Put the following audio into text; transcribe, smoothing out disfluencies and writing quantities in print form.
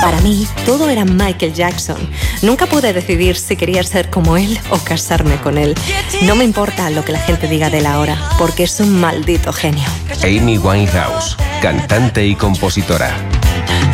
Para mí, todo era Michael Jackson. Nunca pude decidir si quería ser como él o casarme con él. No me importa lo que la gente diga de él ahora, porque es un maldito genio. Amy Winehouse, cantante y compositora.